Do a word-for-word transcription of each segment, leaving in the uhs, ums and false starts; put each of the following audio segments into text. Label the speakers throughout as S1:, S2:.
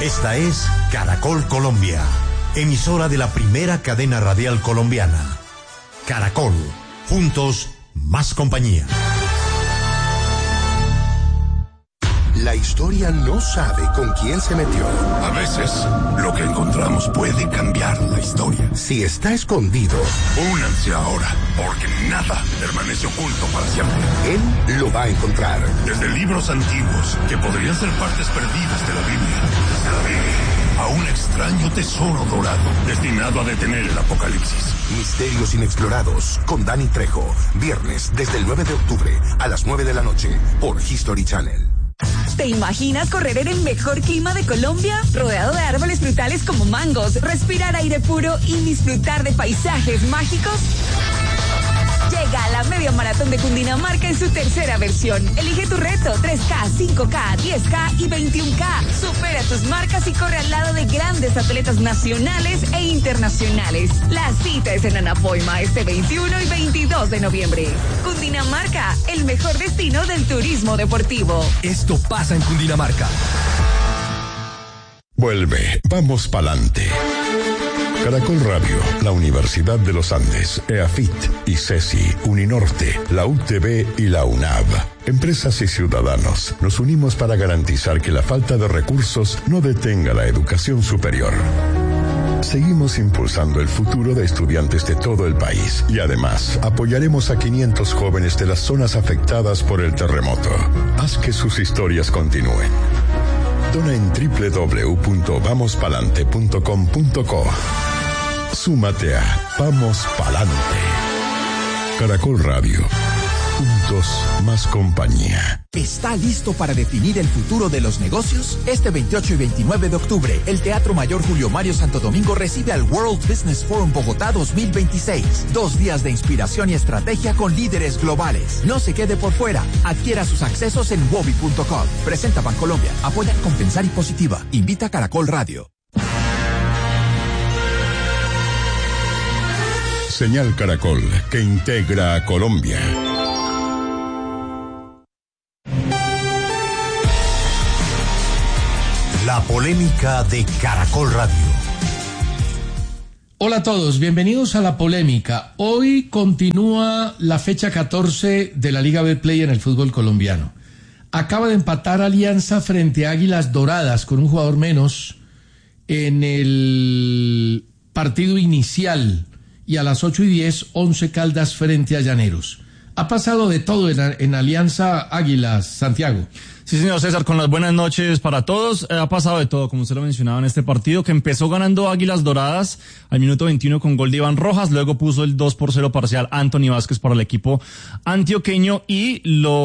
S1: Esta es Caracol Colombia, emisora de la primera cadena radial colombiana. Caracol, juntos, más compañía.
S2: La historia no sabe con quién se metió.
S3: A veces, lo que encontramos puede cambiar la historia.
S2: Si está escondido,
S3: únanse ahora, porque nada permanece oculto para siempre.
S2: Él lo va a encontrar.
S3: Desde libros antiguos, que podrían ser partes perdidas de la Biblia, desde la Biblia, a un extraño tesoro dorado, destinado a detener el apocalipsis.
S2: Misterios inexplorados, con Dani Trejo. Viernes, desde el nueve de octubre, a las nueve de la noche, por History Channel.
S4: ¿Te imaginas correr en el mejor clima de Colombia? Rodeado de árboles frutales como mangos, respirar aire puro y disfrutar de paisajes mágicos. Llega a la media maratón de Cundinamarca en su tercera versión. Elige tu reto, tres K, cinco K, diez K y veintiuno K. Supera tus marcas y corre al lado de grandes atletas nacionales e internacionales. La cita es en Anapoima este veintiuno y veintidós de noviembre. Cundinamarca, el mejor destino del turismo deportivo.
S5: Esto pasa en Cundinamarca.
S6: Vuelve, vamos pa'lante. Caracol Radio, la Universidad de los Andes, EAFIT, ICESI, Uninorte, la U T B y la UNAV. Empresas y ciudadanos, nos unimos para garantizar que la falta de recursos no detenga la educación superior. Seguimos impulsando el futuro de estudiantes de todo el país y además apoyaremos a quinientos jóvenes de las zonas afectadas por el terremoto. Haz que sus historias continúen. Dona en doble u doble u doble u punto vamos palante punto com punto co. Súmate a Vamos Palante. Caracol Radio. Juntos, más compañía.
S5: ¿Está listo para definir el futuro de los negocios? Este veintiocho y veintinueve de octubre, el Teatro Mayor Julio Mario Santo Domingo recibe al World Business Forum Bogotá dos mil veintiséis. Dos días de inspiración y estrategia con líderes globales. No se quede por fuera. Adquiera sus accesos en wobi punto com. Presenta Bancolombia. Apoya Compensar y Positiva. Invita a Caracol Radio.
S6: Señal Caracol, que integra a Colombia.
S1: La polémica de Caracol Radio.
S7: Hola a todos, bienvenidos a La Polémica. Hoy continúa la fecha catorce de la Liga Betplay en el fútbol colombiano. Acaba de empatar Alianza frente a Águilas Doradas con un jugador menos en el partido inicial. Y a las ocho y diez, Once Caldas frente a Llaneros. Ha pasado de todo en, en Alianza Águilas, Santiago.
S8: Sí, señor César, con las buenas noches para todos. Eh, ha pasado de todo, como usted lo mencionaba en este partido, que empezó ganando Águilas Doradas al minuto veintiuno con gol de Iván Rojas, luego puso el dos por cero parcial Anthony Vázquez para el equipo antioqueño y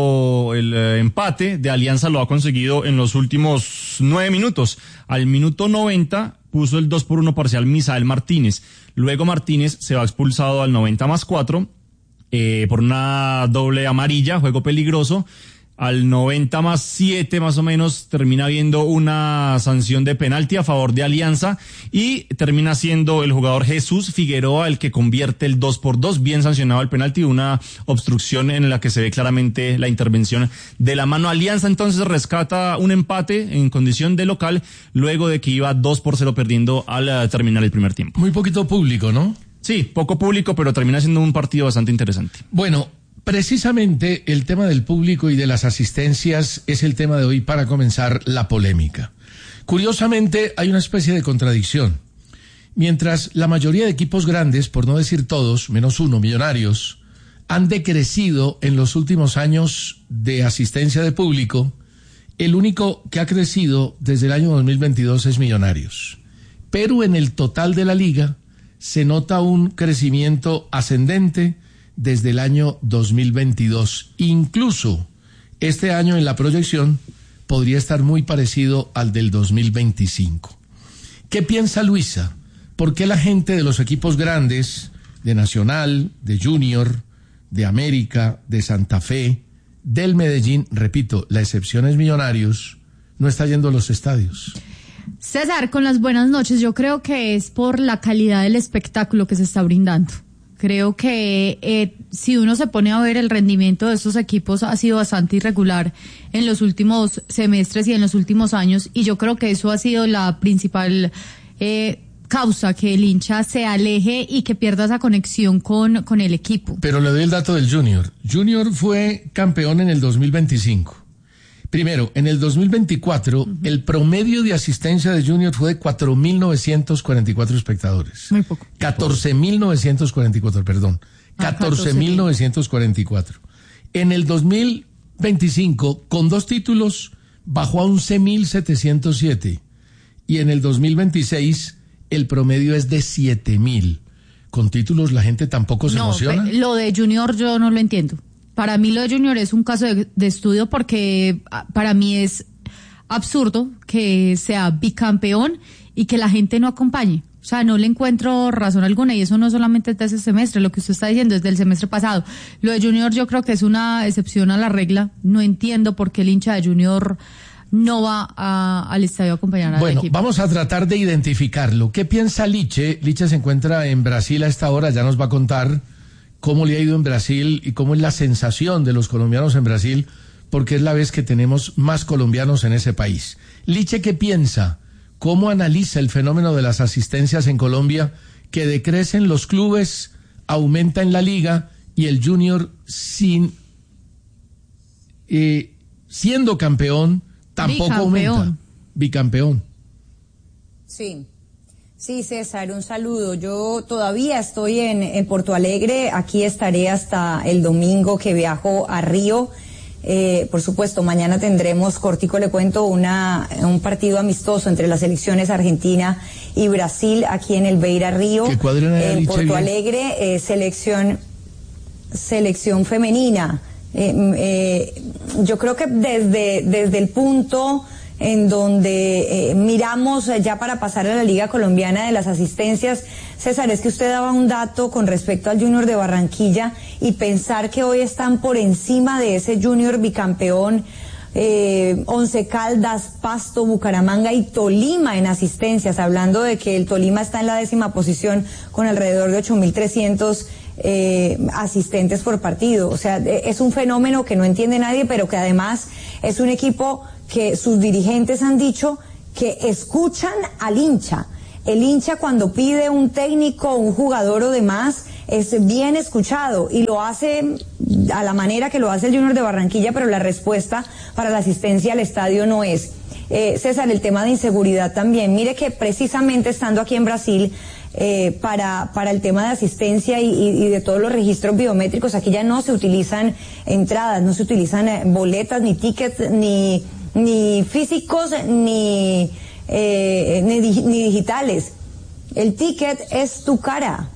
S8: lo el eh, empate de Alianza lo ha conseguido en los últimos nueve minutos. Al minuto noventa puso el dos por uno parcial Misael Martínez. Luego Martínez se va expulsado al noventa más cuatro eh, por una doble amarilla, juego peligroso. Al noventa más siete más o menos termina habiendo una sanción de penalti a favor de Alianza y termina siendo el jugador Jesús Figueroa el que convierte el dos por dos, bien sancionado el penalti, una obstrucción en la que se ve claramente la intervención de la mano. Alianza entonces rescata un empate en condición de local luego de que iba dos por cero perdiendo al terminar el primer tiempo.
S7: Muy poquito público, ¿no?
S8: Sí, poco público, pero termina siendo un partido bastante interesante.
S7: Bueno, precisamente el tema del público y de las asistencias es el tema de hoy para comenzar la polémica. Curiosamente, hay una especie de contradicción. Mientras la mayoría de equipos grandes, por no decir todos, menos uno, Millonarios, han decrecido en los últimos años de asistencia de público, el único que ha crecido desde el año dos mil veintidós es Millonarios. Pero en el total de la liga se nota un crecimiento ascendente desde el año dos mil veintidós. Incluso este año en la proyección podría estar muy parecido al del dos mil veinticinco. ¿Qué piensa Luisa? ¿Por qué la gente de los equipos grandes, de Nacional, de Junior, de América, de Santa Fe, del Medellín, repito, la excepción es Millonarios, no está yendo a los estadios?
S9: César, con las buenas noches, yo creo que es por la calidad del espectáculo que se está brindando. Creo que eh, si uno se pone a ver el rendimiento de estos equipos ha sido bastante irregular en los últimos semestres y en los últimos años, y yo creo que eso ha sido la principal eh, causa, que el hincha se aleje y que pierda esa conexión con, con el equipo.
S7: Pero le doy el dato del Junior. Junior fue campeón en el dos mil veinticinco. Primero, en el dos mil veinticuatro, uh-huh. el promedio de asistencia de Junior fue de cuatro mil novecientos cuarenta y cuatro espectadores.
S9: Muy poco.
S7: catorce mil novecientos cuarenta y cuatro, perdón. catorce mil novecientos cuarenta y cuatro. En el dos mil veinticinco, con dos títulos, bajó a once mil setecientos siete. Y en el dos mil veintiséis, el promedio es de siete mil. Con títulos la gente tampoco se
S9: no,
S7: emociona.
S9: Lo de Junior yo no lo entiendo. Para mí lo de Junior es un caso de, de estudio, porque para mí es absurdo que sea bicampeón y que la gente no acompañe. O sea, no le encuentro razón alguna, y eso no solamente es de ese semestre, lo que usted está diciendo es del semestre pasado. Lo de Junior yo creo que es una excepción a la regla. No entiendo por qué el hincha de Junior no va a, al estadio a acompañar al
S7: bueno,
S9: equipo.
S7: Bueno, vamos a tratar de identificarlo. ¿Qué piensa Liche? Liche se encuentra en Brasil a esta hora, ya nos va a contar cómo le ha ido en Brasil y cómo es la sensación de los colombianos en Brasil, porque es la vez que tenemos más colombianos en ese país. Liche, ¿qué piensa? ¿Cómo analiza el fenómeno de las asistencias en Colombia, que decrecen los clubes, aumenta en la liga, y el Junior sin eh, siendo campeón tampoco
S9: Bicampeón.
S7: aumenta? Bicampeón.
S10: Sí. Sí, César, un saludo. Yo todavía estoy en, en Porto Alegre. Aquí estaré hasta el domingo, que viajo a Río. Eh, por supuesto, mañana tendremos, cortico le cuento, una un partido amistoso entre las selecciones Argentina y Brasil aquí en el Beira Río.
S7: ¿Qué cuadran ahí,
S10: En Porto
S7: bien?
S10: Alegre, eh, selección selección femenina. Eh, eh, yo creo que desde desde el punto en donde eh, miramos ya para pasar a la Liga Colombiana de las asistencias, César, es que usted daba un dato con respecto al Junior de Barranquilla, y pensar que hoy están por encima de ese Junior bicampeón, eh, Once Caldas, Pasto, Bucaramanga y Tolima en asistencias, hablando de que el Tolima está en la décima posición con alrededor de ocho mil trescientos eh, asistentes por partido. O sea, es un fenómeno que no entiende nadie, pero que además es un equipo que sus dirigentes han dicho que escuchan al hincha. El hincha, cuando pide un técnico, un jugador o demás, es bien escuchado, y lo hace a la manera que lo hace el Junior de Barranquilla, pero la respuesta para la asistencia al estadio no es. Eh, César, el tema de inseguridad también. Mire que precisamente estando aquí en Brasil, eh, para, para el tema de asistencia y, y, y de todos los registros biométricos, aquí ya no se utilizan entradas, no se utilizan eh, boletas, ni tickets, ni... ni físicos ni, eh, ni, ni digitales. El ticket es tu cara.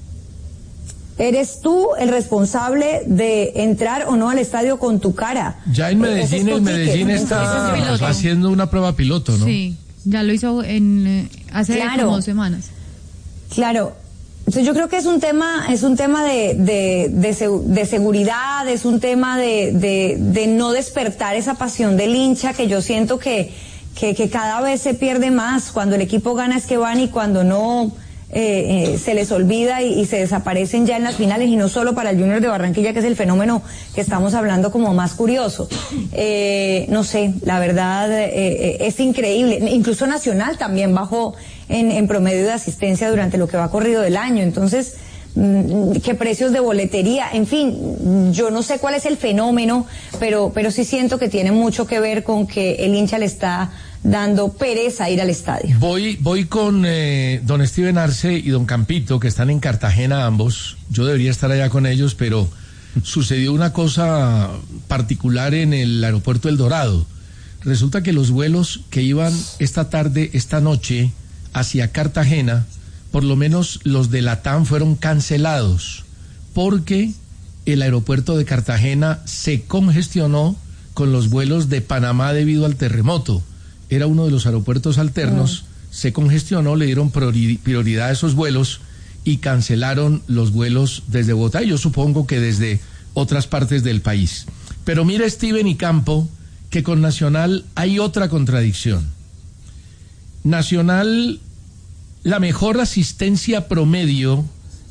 S10: Eres tú el responsable de entrar o no al estadio con tu cara.
S7: Ya en Medellín, el Medellín está
S9: es
S7: haciendo una prueba piloto, ¿no?
S9: Sí, ya lo hizo en eh, hace
S10: Claro.
S9: como dos semanas.
S10: Claro. Entonces yo creo que es un tema, es un tema de, de, de, de seguridad, es un tema de, de, de no despertar esa pasión del hincha, que yo siento que, que, que cada vez se pierde más. Cuando el equipo gana es que van, y cuando no, eh, eh, se les olvida y, y se desaparecen ya en las finales, y no solo para el Junior de Barranquilla, que es el fenómeno que estamos hablando como más curioso. Eh, no sé, la verdad eh, es increíble. Incluso Nacional también bajó En, en promedio de asistencia durante lo que va corrido del año. Entonces, qué precios de boletería, en fin, yo no sé cuál es el fenómeno, pero, pero sí siento que tiene mucho que ver con que el hincha le está dando pereza ir al estadio.
S7: Voy, voy con eh, don Steven Arce y don Campito, que están en Cartagena ambos. Yo debería estar allá con ellos, pero sucedió una cosa particular en el aeropuerto El Dorado. Resulta que los vuelos que iban esta tarde, esta noche, hacia Cartagena, por lo menos los de LATAM, fueron cancelados porque el aeropuerto de Cartagena se congestionó con los vuelos de Panamá debido al terremoto. Era uno de los aeropuertos alternos, oh. se congestionó, le dieron prioridad a esos vuelos y cancelaron los vuelos desde Bogotá, y yo supongo que desde otras partes del país. Pero mire, Steven y Campo, que con Nacional hay otra contradicción. Nacional, la mejor asistencia promedio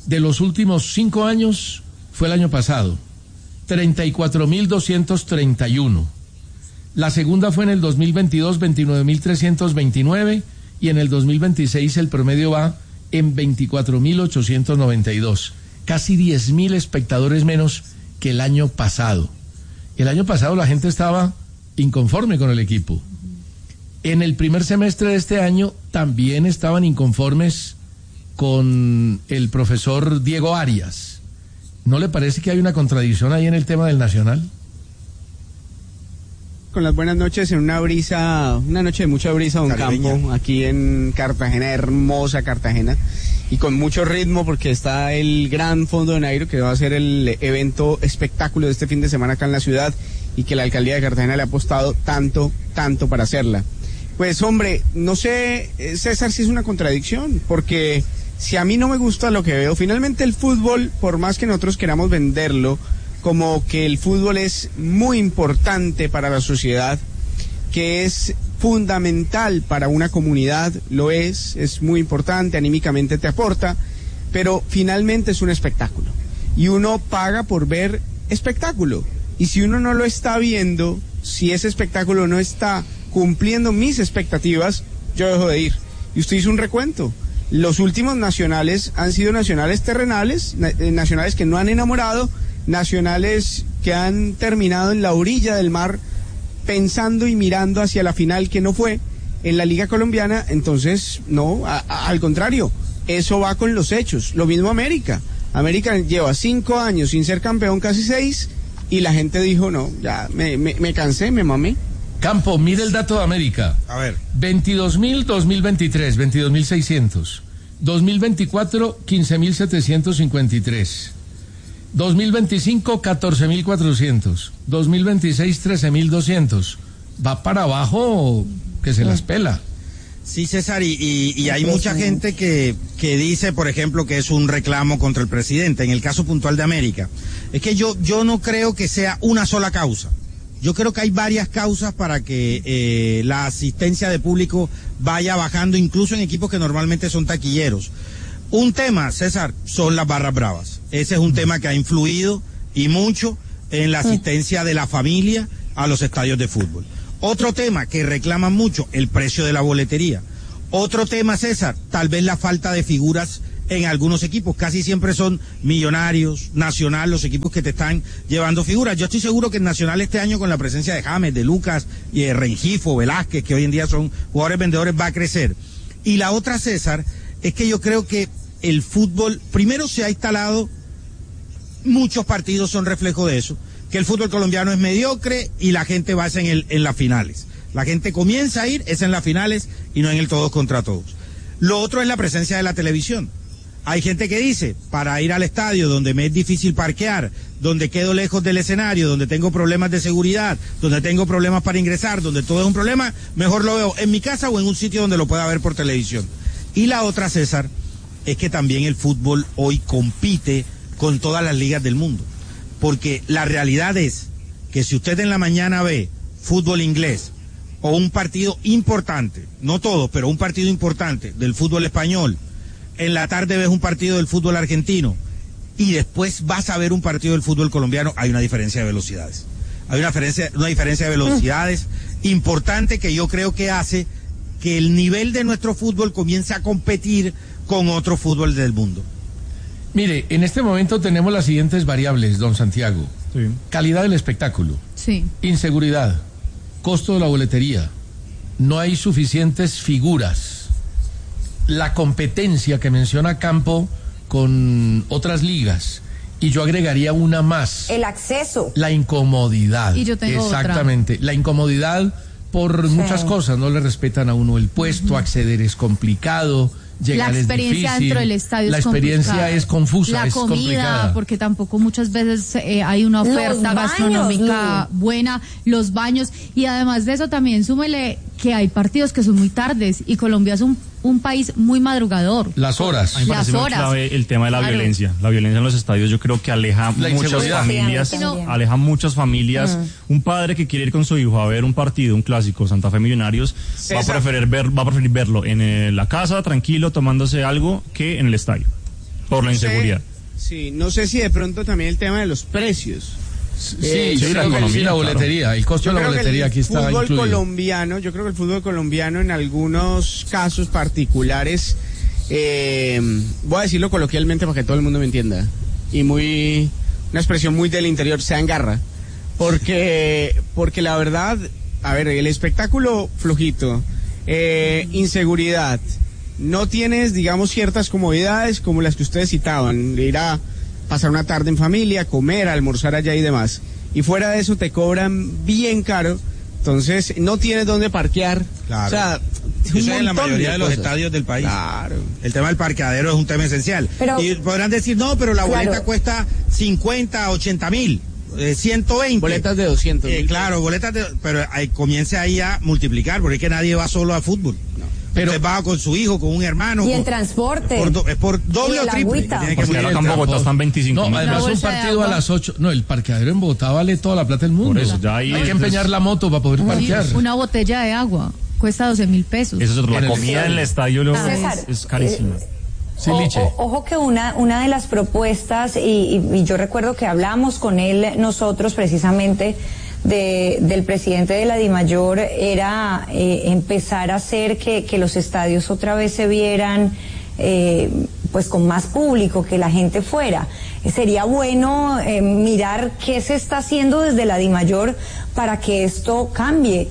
S7: de los últimos cinco años fue el año pasado, treinta y cuatro mil doscientos treinta y uno. La segunda fue en el dos mil veintidós, veintinueve mil trescientos veintinueve, y en el dos mil veintiséis el promedio va en veinticuatro mil ochocientos noventa y dos. Casi diez mil espectadores menos que el año pasado. El año pasado la gente estaba inconforme con el equipo. En el primer semestre de este año también estaban inconformes con el profesor Diego Arias. ¿No le parece que hay una contradicción ahí en el tema del Nacional?
S11: Con las buenas noches en una brisa, una noche de mucha brisa, don Campo, aquí en Cartagena, hermosa Cartagena, y con mucho ritmo porque está el Gran Fondo de Nairo, que va a ser el evento espectáculo de este fin de semana acá en la ciudad, y que la alcaldía de Cartagena le ha apostado tanto, tanto para hacerla. Pues hombre, no sé, César, si es una contradicción, porque si a mí no me gusta lo que veo, finalmente el fútbol, por más que nosotros queramos venderlo, como que el fútbol es muy importante para la sociedad, que es fundamental para una comunidad, lo es, es muy importante, anímicamente te aporta, pero finalmente es un espectáculo. Y uno paga por ver espectáculo. Y si uno no lo está viendo, si ese espectáculo no está cumpliendo mis expectativas, yo dejo de ir. Y usted hizo un recuento. Los últimos nacionales han sido nacionales terrenales, nacionales que no han enamorado, nacionales que han terminado en la orilla del mar pensando y mirando hacia la final que no fue en la Liga Colombiana. Entonces, no, a, a, al contrario, eso va con los hechos. Lo mismo América. América lleva cinco años sin ser campeón, casi seis, y la gente dijo, no, ya me, me, me cansé, me mamé.
S7: Campo, mire el dato de América.
S12: A ver.
S7: veintidós mil, dos mil veintitrés, veintidós mil seiscientos. dos mil veinticuatro, quince mil setecientos cincuenta y tres. dos mil veinticinco, catorce mil cuatrocientos. dos mil veintiséis, trece mil doscientos. Va para abajo que se las pela.
S12: Sí, César, y, y, y hay mucha gente que, que dice, por ejemplo, que es un reclamo contra el presidente. En el caso puntual de América, es que yo, yo no creo que sea una sola causa. Yo creo que hay varias causas para que eh, la asistencia de público vaya bajando, incluso en equipos que normalmente son taquilleros. Un tema, César, son las barras bravas. Ese es un tema que ha influido y mucho en la asistencia de la familia a los estadios de fútbol. Otro tema que reclaman mucho, el precio de la boletería. Otro tema, César, tal vez la falta de figuras en algunos equipos. Casi siempre son Millonarios, Nacional, los equipos que te están llevando figuras. Yo estoy seguro que el Nacional este año, con la presencia de James, de Lucas, y de Rengifo, Velázquez, que hoy en día son jugadores vendedores, va a crecer. Y la otra, César, es que yo creo que el fútbol, primero se ha instalado, muchos partidos son reflejo de eso, que el fútbol colombiano es mediocre y la gente va en, el, en las finales. La gente comienza a ir, es en las finales y no en el todos contra todos. Lo otro es la presencia de la televisión. Hay gente que dice, para ir al estadio donde me es difícil parquear, donde quedo lejos del escenario, donde tengo problemas de seguridad, donde tengo problemas para ingresar, donde todo es un problema, mejor lo veo en mi casa o en un sitio donde lo pueda ver por televisión. Y la otra, César, es que también el fútbol hoy compite con todas las ligas del mundo. Porque la realidad es que si usted en la mañana ve fútbol inglés o un partido importante, no todo, pero un partido importante del fútbol español, en la tarde ves un partido del fútbol argentino y después vas a ver un partido del fútbol colombiano, hay una diferencia de velocidades. Hay una diferencia, una diferencia de velocidades importante que yo creo que hace que el nivel de nuestro fútbol comience a competir con otro fútbol del mundo.
S7: Mire, en este momento tenemos las siguientes variables, don Santiago.
S8: Sí.
S7: Calidad del espectáculo.
S9: Sí.
S7: Inseguridad. Costo de la boletería. No hay suficientes figuras. La competencia que menciona Campo con otras ligas. Y yo agregaría una más.
S10: El acceso.
S7: La incomodidad.
S9: Y yo tengo
S7: Exactamente.
S9: otra.
S7: La incomodidad por sí. muchas cosas. No le respetan a uno el puesto, uh-huh. acceder es complicado. Llegar
S9: la experiencia
S7: es difícil,
S9: dentro del estadio
S7: la
S9: es
S7: experiencia
S9: complicada.
S7: es confusa,
S9: la
S7: es
S9: comida,
S7: complicada.
S9: Porque tampoco muchas veces eh, hay una oferta baños, gastronómica no. buena, los baños, y además de eso también súmele que hay partidos que son muy tardes y Colombia es un, un país muy madrugador.
S7: Las horas.
S8: A mí me parece
S9: Las
S8: muy
S9: horas.
S8: clave el tema de la
S9: claro.
S8: violencia. La violencia en los estadios yo creo que aleja
S7: la
S8: muchas familias,
S10: sí,
S8: aleja muchas familias. Uh-huh. Un padre que quiere ir con su hijo a ver un partido, un clásico, Santa Fe Millonarios, César. va a preferir ver, va a preferir verlo en eh, la casa, tranquilo, tomándose algo, que en el estadio. Por la inseguridad.
S11: Sí, no sé si de pronto también el tema de los precios.
S7: Sí, eh, sí, la, economía, la boletería, claro. El costo yo de la boletería aquí está incluido. El fútbol
S11: colombiano, yo creo que el fútbol colombiano en algunos casos particulares, eh, voy a decirlo coloquialmente para que todo el mundo me entienda, y muy, una expresión muy del interior, se engarra, porque, porque la verdad, a ver, el espectáculo flojito, eh, inseguridad, no tienes, digamos, ciertas comodidades como las que ustedes citaban, ir a pasar una tarde en familia, comer, almorzar allá y demás. Y fuera de eso te cobran bien caro, entonces no tienes dónde parquear.
S12: Claro.
S11: O sea,
S12: eso es en la mayoría de, de los estadios del país.
S11: Claro.
S12: El tema del parqueadero es un tema esencial. Pero, y podrán decir, no, pero la boleta claro. cuesta cincuenta, ochenta mil. Eh, ciento veinte.
S11: Boletas de doscientos.
S12: Eh, claro, boletas de... Pero ahí, comience ahí a multiplicar, porque es que nadie va solo a fútbol. No. Pero usted va con su hijo, con un hermano.
S10: Y
S12: con,
S10: el transporte.
S12: Por do, es por doble o triple.
S8: Tiene que ahora acá en Bogotá están veinticinco.
S7: No, además un partido a las ocho. No, el parqueadero en Bogotá vale toda la plata del mundo.
S8: Por eso, ya ahí
S7: hay que empeñar la moto para poder parquear.
S9: Una botella de agua cuesta doce mil pesos.
S8: Eso es otro. La comida en el estadio luego
S10: César,
S8: es, es carísima.
S10: Eh, Sí, o, o, ojo que una, una de las propuestas, y, y, y yo recuerdo que hablamos con él nosotros precisamente de, del presidente de la DIMAYOR, era eh, empezar a hacer que, que los estadios otra vez se vieran eh, pues con más público, que la gente fuera. Sería bueno eh, mirar qué se está haciendo desde la DIMAYOR para que esto cambie.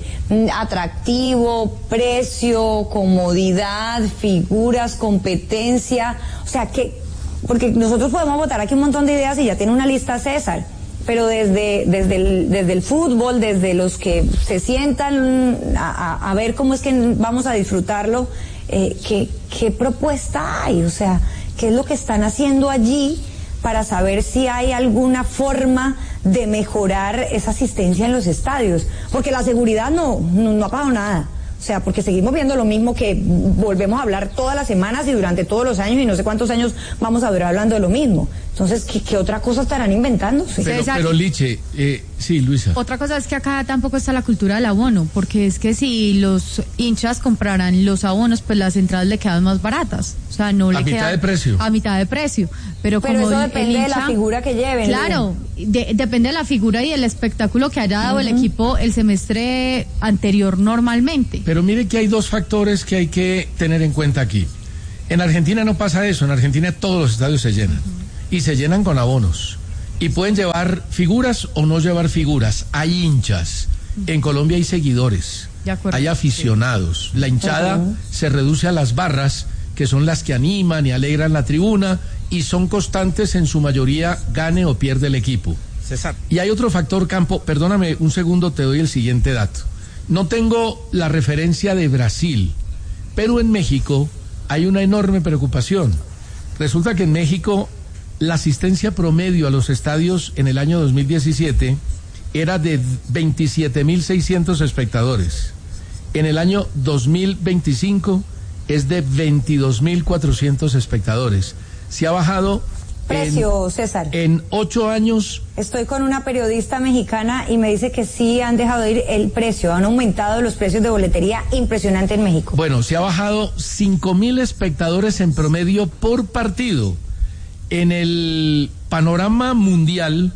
S10: Atractivo, precio, comodidad, figuras, competencia. O sea, que, porque nosotros podemos votar aquí un montón de ideas y ya tiene una lista César, pero desde, desde, el, desde el fútbol, desde los que se sientan a, a, a ver cómo es que vamos a disfrutarlo, eh, ¿qué, qué propuesta hay? O sea, ¿qué es lo que están haciendo allí para saber si hay alguna forma de mejorar esa asistencia en los estadios? Porque la seguridad no, no, no ha pasado nada. O sea, porque seguimos viendo lo mismo, que volvemos a hablar todas las semanas y durante todos los años, y no sé cuántos años vamos a durar hablando de lo mismo. Entonces, ¿qué, qué otra cosa estarán inventándose?
S7: Pero, pero Liche, eh, sí, Luisa.
S9: Otra cosa es que acá tampoco está la cultura del abono, porque es que si los hinchas compraran los abonos, pues las entradas le quedan más baratas. O sea, no
S7: a
S9: le quedan...
S7: A mitad de precio.
S9: A mitad de precio. Pero,
S10: pero
S9: como
S10: eso
S9: el,
S10: depende
S9: el hincha,
S10: de la figura que lleven.
S9: Claro, de, depende de la figura y el espectáculo que haya dado uh-huh. el equipo el semestre anterior normalmente.
S7: Pero mire que hay dos factores que hay que tener en cuenta aquí. En Argentina no pasa eso. En Argentina todos los estadios se llenan. Uh-huh. Y se llenan con abonos. Y pueden llevar figuras o no llevar figuras. Hay hinchas. En Colombia hay seguidores. Hay aficionados. La hinchada uh-huh. se reduce a las barras, que son las que animan y alegran la tribuna, y son constantes en su mayoría, gane o pierde el equipo.
S12: César.
S7: Y hay otro factor, Campo, perdóname un segundo, te doy el siguiente dato. No tengo la referencia de Brasil, pero en México hay una enorme preocupación. Resulta que en México la asistencia promedio a los estadios en el año dos mil diecisiete era de veintisiete mil seiscientos espectadores. En el año dos mil veinticinco es de veintidós mil cuatrocientos espectadores. Se ha bajado
S10: precio,
S7: en,
S10: César.
S7: En ocho años.
S10: Estoy con una periodista mexicana y me dice que sí han dejado de ir el precio, han aumentado los precios de boletería impresionante en México.
S7: Bueno, se ha bajado cinco mil espectadores en promedio por partido. En el panorama mundial,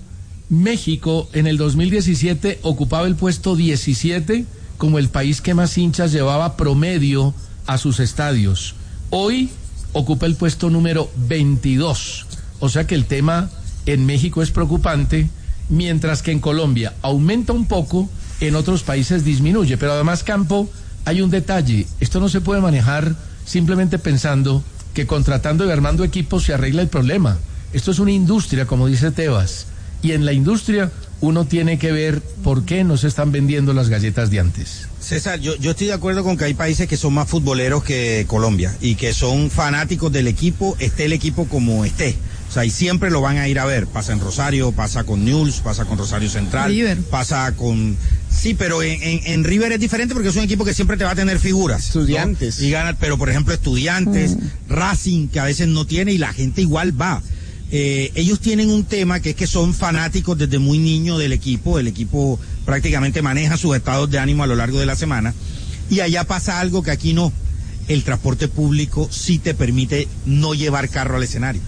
S7: México en el dos mil diecisiete ocupaba el puesto diecisiete como el país que más hinchas llevaba promedio a sus estadios. Hoy ocupa el puesto número veintidós. O sea que el tema en México es preocupante, mientras que en Colombia aumenta un poco, en otros países disminuye. Pero además, Campo, hay un detalle. Esto no se puede manejar simplemente pensando que contratando y armando equipos se arregla el problema. Esto es una industria, como dice Tebas, y en la industria uno tiene que ver por qué no se están vendiendo las galletas de antes.
S12: César, yo, yo estoy de acuerdo con que hay países que son más futboleros que Colombia y que son fanáticos del equipo, esté el equipo como esté. O sea, y siempre lo van a ir a ver. Pasa en Rosario, pasa con Newell's, pasa con Rosario Central, River. Pasa con... Sí, pero en, en, en River es diferente porque es un equipo que siempre te va a tener figuras.
S11: Estudiantes.
S12: ¿no? Y gana, pero por ejemplo Estudiantes, mm. Racing, que a veces no tiene y la gente igual va. Eh, ellos tienen un tema que es que son fanáticos desde muy niño del equipo, el equipo prácticamente maneja sus estados de ánimo a lo largo de la semana, y allá pasa algo que aquí no, el transporte público sí te permite no llevar carro al escenario.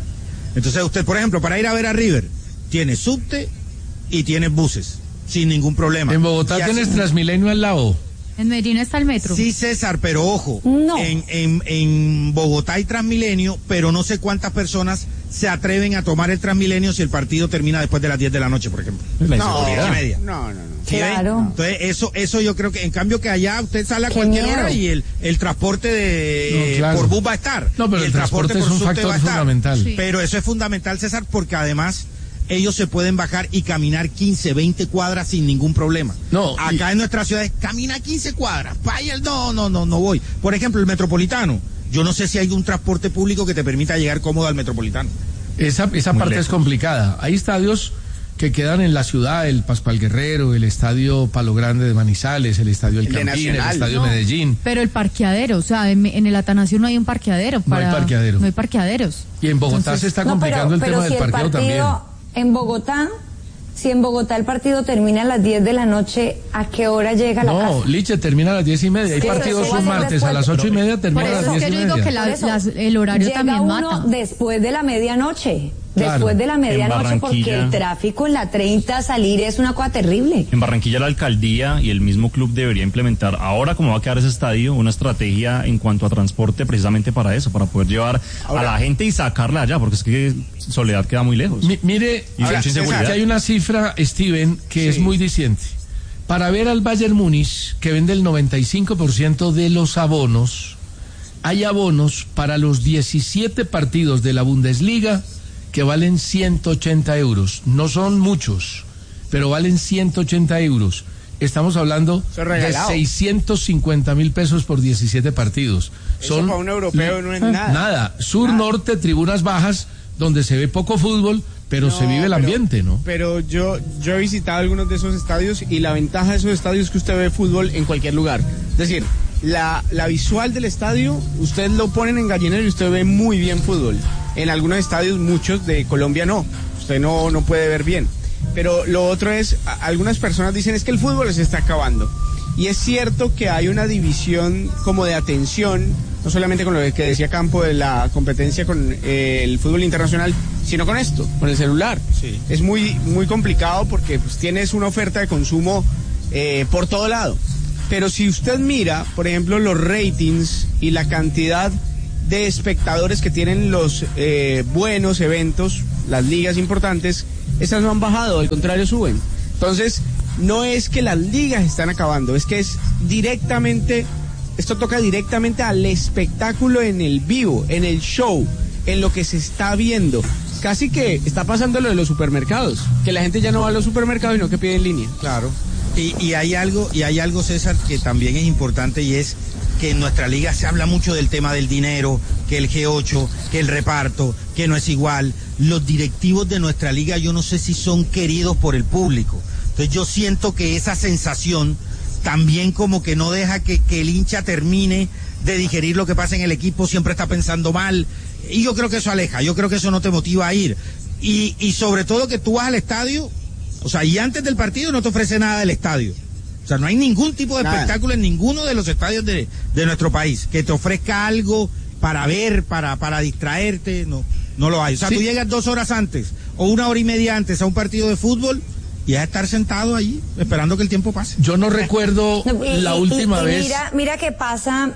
S12: Entonces usted, por ejemplo, para ir a ver a River, tiene subte y tiene buses, sin ningún problema.
S7: En Bogotá
S12: y
S7: tienes
S12: así,
S7: Transmilenio al lado.
S9: En Medellín está el metro.
S12: Sí, César, pero ojo,
S10: No.
S12: en, en, en Bogotá hay Transmilenio, pero no sé cuántas personas se atreven a tomar el Transmilenio si el partido termina después de las diez de la noche, por ejemplo.
S8: La
S12: No,
S8: inseguridad.
S12: diez y media.
S11: No, no, no.
S12: ¿Sí ven?
S10: Claro.
S12: Entonces, eso, eso yo creo que, en cambio que allá usted sale a
S10: Qué
S12: cualquier
S10: miedo.
S12: hora y el, el transporte de
S7: No, claro.
S12: por bus va a estar.
S7: No, pero
S12: y
S7: el transporte es
S12: por
S7: un
S12: subte
S7: factor
S12: va a estar.
S7: fundamental.
S9: Sí.
S12: Pero eso es fundamental, César, porque además ellos se pueden bajar y caminar quince, veinte cuadras sin ningún problema.
S7: No,
S12: Acá
S7: y-
S12: en nuestras ciudades, camina quince cuadras, vaya, el- no, no, no, no voy. Por ejemplo, el Metropolitano. Yo no sé si hay un transporte público que te permita llegar cómodo al Metropolitano.
S7: Esa, esa
S8: Muy
S7: parte
S8: lejos.
S7: es complicada. Hay estadios que quedan en la ciudad, el Pascual Guerrero, el Estadio Palo Grande de Manizales, el Estadio El
S11: El de
S7: Campín, el
S11: Nacional.
S7: Estadio
S9: No,
S7: Medellín.
S9: Pero el parqueadero, o sea, en, en el Atanasio no hay un parqueadero.
S7: No hay
S9: Para,
S7: parqueadero.
S9: No hay parqueaderos.
S7: Y en Bogotá
S9: Entonces,
S7: se está
S10: No,
S7: complicando el
S10: pero
S7: tema
S10: si
S7: del
S10: el
S7: parqueo también.
S10: partido en Bogotá, si en Bogotá el partido termina a las diez de la noche, ¿a qué hora llega a la
S7: No,
S10: casa?
S7: Liche termina a las diez y media. Hay
S10: Sí,
S7: partidos
S10: eso va a
S7: un
S10: ser
S7: martes
S10: después.
S7: a las ocho y media,
S9: Por
S7: termina a
S9: eso
S7: las
S9: es
S7: diez
S9: que
S7: y
S9: yo digo
S7: media.
S9: que la-
S10: Por eso,
S9: las- el horario
S10: llega
S9: también
S10: uno
S9: mata.
S10: después de la medianoche.
S7: Claro.
S10: Después de la medianoche, porque
S8: Barranquilla.
S10: el tráfico en la treinta salir es una cosa terrible.
S8: En Barranquilla la alcaldía y el mismo club debería implementar, ahora como va a quedar ese estadio, una estrategia en cuanto a transporte precisamente para eso, para poder llevar a la gente y sacarla allá, porque es que Soledad queda muy lejos.
S7: Mi- mire,
S8: Y
S7: ahora,
S8: mucha inseguridad.
S7: aquí hay una cifra, Steven, que es muy diciente. Para ver al Bayern Múnich, que vende el noventa y cinco por ciento de los abonos, hay abonos para los diecisiete partidos de la Bundesliga que valen ciento ochenta euros. No son muchos, pero valen ciento ochenta euros. Estamos hablando
S11: Eso es
S7: de
S11: regalado.
S7: seiscientos cincuenta mil pesos por diecisiete partidos.
S11: Eso para un europeo no es nada.
S7: Nada. Sur, norte, tribunas bajas, donde se ve poco fútbol, pero
S11: No,
S7: se vive el
S11: pero-
S7: ambiente, ¿no?
S11: Pero yo, yo he visitado algunos de esos estadios y la ventaja de esos estadios es que usted ve fútbol en cualquier lugar. Es decir, la, la visual del estadio, usted lo ponen en gallinero y usted ve muy bien fútbol. En algunos estadios, muchos de Colombia no. Usted no, no puede ver bien. Pero lo otro es, a- algunas personas dicen es que el fútbol se está acabando. Y es cierto que hay una división como de atención, no solamente con lo que decía Campo de la competencia con eh, el fútbol internacional, sino con esto, con el celular.
S12: Sí.
S11: Es muy, muy complicado porque pues, tienes una oferta de consumo eh, por todo lado. Pero si usted mira, por ejemplo, los ratings y la cantidad de espectadores que tienen los eh, buenos eventos, las ligas importantes, esas no han bajado, al contrario suben. Entonces, no es que las ligas están acabando, es que es directamente, esto toca directamente al espectáculo en el vivo, en el show, en lo que se está viendo. Casi que está pasando lo de los supermercados, que la gente ya no va a los supermercados, sino que pide en línea.
S12: Claro. Y, y hay algo, y hay algo, César, que también es importante y es que en nuestra liga se habla mucho del tema del dinero, que el G ocho, que el reparto, que no es igual. Los directivos de nuestra liga yo no sé si son queridos por el público. Entonces yo siento que esa sensación también como que no deja que, que el hincha termine de digerir lo que pasa en el equipo, siempre está pensando mal. Y yo creo que eso aleja, yo creo que eso no te motiva a ir. Y, y sobre todo que tú vas al estadio, o sea, y antes del partido no te ofrece nada del estadio. O sea, no hay ningún tipo de
S11: Nada.
S12: espectáculo en ninguno de los estadios de, de nuestro país que te ofrezca algo para ver, para, para distraerte, no, no lo hay. O sea,
S7: Sí.
S12: tú llegas dos horas antes o una hora y media antes a un partido de fútbol y es estar sentado ahí esperando que el tiempo pase.
S7: Yo no recuerdo
S10: No, y-
S7: la
S10: y-
S7: última
S10: y
S7: vez.
S10: Mira, mira qué pasa.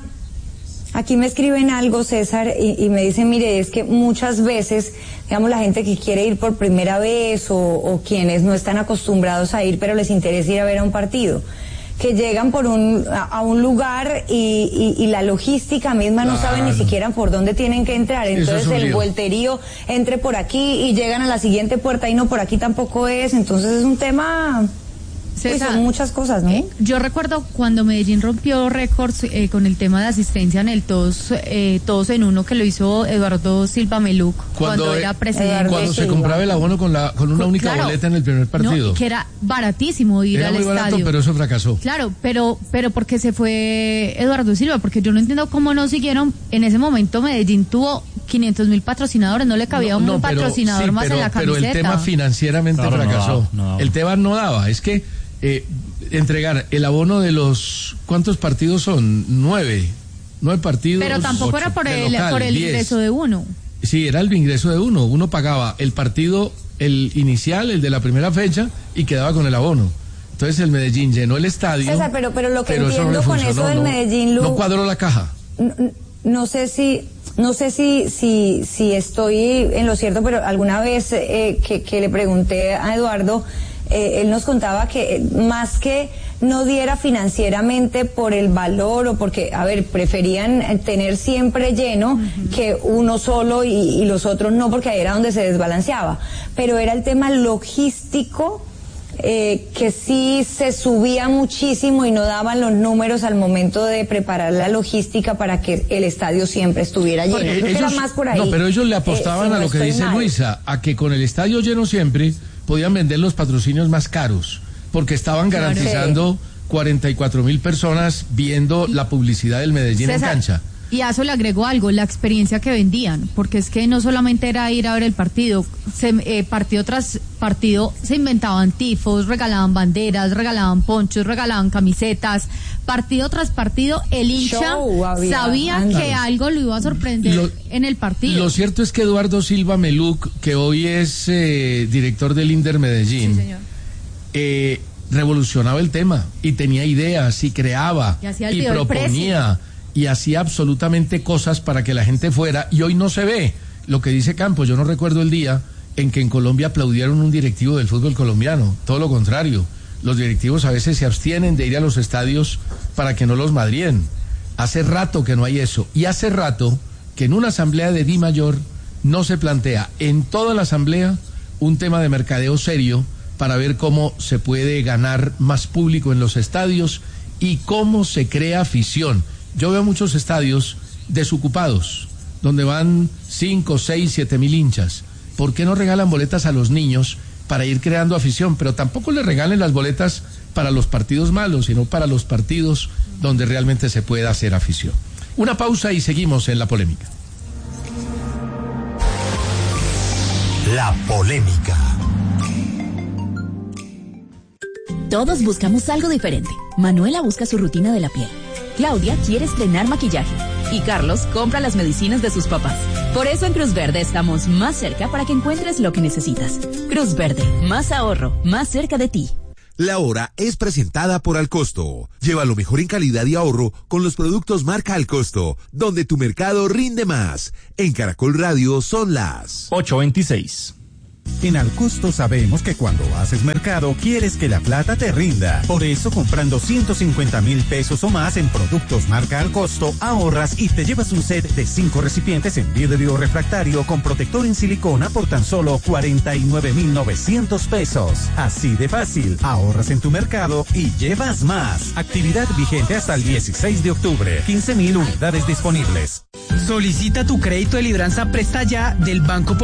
S10: Aquí me escriben algo, César, y, y me dicen, mire, es que muchas veces, digamos, la gente que quiere ir por primera vez o, o quienes no están acostumbrados a ir, pero les interesa ir a ver a un partido, que llegan por un, a, a un lugar y, y, y la logística misma no saben ni
S7: Claro.
S10: siquiera por dónde tienen que entrar.
S7: Eso es
S10: Entonces
S7: un
S10: el
S7: lío.
S10: vuelterío entre por aquí y llegan a la siguiente puerta y no, por aquí tampoco es. Entonces es un tema... Uy,
S9: César,
S10: son muchas cosas, ¿no?
S9: Eh, yo recuerdo cuando Medellín rompió récords eh, con el tema de asistencia en el todos, eh, todos en uno que lo hizo Eduardo Silva Meluc cuando,
S7: eh,
S9: era presidente.
S7: cuando se
S10: Silva.
S7: compraba el abono con la con una
S9: Con-
S7: única
S9: claro.
S7: boleta en el primer partido.
S9: No, que era baratísimo ir
S7: Era
S9: al
S7: muy barato,
S9: estadio.
S7: pero eso fracasó.
S9: Claro, pero pero porque se fue Eduardo Silva, porque yo no entiendo cómo no siguieron. En ese momento Medellín tuvo quinientos mil patrocinadores, no le cabía un
S7: pero-
S9: patrocinador
S7: sí,
S9: más
S7: pero,
S9: en la
S7: pero
S9: camiseta.
S7: el tema financieramente
S8: Claro, no
S7: fracasó.
S8: daba, no daba.
S7: El tema no daba. Es que eh, entregar el abono de los... ¿Cuántos partidos son? Nueve. Nueve partidos.
S9: Pero tampoco
S7: ocho.
S9: era por
S7: De
S9: el
S7: local,
S9: por el
S7: diez.
S9: ingreso de uno.
S7: Sí, era el ingreso de uno. Uno pagaba el partido, el inicial, el de la primera fecha, y quedaba con el abono. Entonces el Medellín llenó el estadio.
S10: César, pero, pero lo que
S7: pero
S10: entiendo
S7: eso no
S10: con eso del
S7: no,
S10: Medellín, Lu,
S7: no cuadró la caja.
S10: No, no sé si, no sé si, si, si estoy en lo cierto, pero alguna vez eh, que, que le pregunté a Eduardo, eh, él nos contaba que más que no diera financieramente por el valor o porque, a ver, preferían tener siempre lleno uh-huh. que uno solo y, y los otros no, porque ahí era donde se desbalanceaba. Pero era el tema logístico. Eh, que sí se subía muchísimo y no daban los números al momento de preparar la logística para que el estadio siempre estuviera lleno.
S7: Eh,
S10: Creo
S7: ellos,
S10: que era más por ahí.
S7: No, pero ellos le apostaban eh, si a lo no que dice mal. Luisa, a que con el estadio lleno siempre podían vender los patrocinios más caros, porque estaban garantizando sí. cuarenta y cuatro mil personas viendo la publicidad del Medellín César, en cancha.
S9: Y a eso le agregó algo, la experiencia que vendían, porque es que no solamente era ir a ver el partido, se, eh, partido tras partido se inventaban tifos, regalaban banderas, regalaban ponchos, regalaban camisetas, partido tras partido el hincha había, sabía anda. que algo lo iba a sorprender lo, en el partido.
S7: Lo cierto es que Eduardo Silva Meluc, que hoy es eh, director del Inder Medellín, sí, señor. Eh, revolucionaba el tema y tenía ideas y creaba y, y proponía y hacía absolutamente cosas para que la gente fuera, y hoy no se ve lo que dice Campos. Yo no recuerdo el día en que en Colombia aplaudieron un directivo del fútbol colombiano, todo lo contrario, los directivos a veces se abstienen de ir a los estadios para que no los madríen. Hace rato que no hay eso, y hace rato que en una asamblea de Di Mayor no se plantea en toda la asamblea un tema de mercadeo serio para ver cómo se puede ganar más público en los estadios y cómo se crea afición. Yo veo muchos estadios desocupados, donde van cinco, seis, siete mil hinchas. ¿Por qué no regalan boletas a los niños para ir creando afición? Pero tampoco les regalen las boletas para los partidos malos, sino para los partidos donde realmente se pueda hacer afición. Una pausa y seguimos en la polémica.
S1: La polémica.
S13: Todos buscamos algo diferente. Manuela busca su rutina de la piel. Claudia quiere estrenar maquillaje y Carlos compra las medicinas de sus papás. Por eso en Cruz Verde estamos más cerca para que encuentres lo que necesitas. Cruz Verde, más ahorro, más cerca de ti.
S14: La hora es presentada por Alcosto. Lleva lo mejor en calidad y ahorro con los productos marca Alcosto, donde tu mercado rinde más. En Caracol Radio son las
S8: ocho veintiséis.
S15: En Alcosto sabemos que cuando haces mercado quieres que la plata te rinda. Por eso, comprando ciento cincuenta mil pesos o más en productos marca Alcosto, ahorras y te llevas un set de cinco recipientes en vidrio refractario con protector en silicona por tan solo cuarenta y nueve mil novecientos pesos. Así de fácil, ahorras en tu mercado y llevas más. Actividad vigente hasta el dieciséis de octubre. quince mil unidades disponibles.
S16: Solicita tu crédito de libranza Presta Ya del Banco Popular.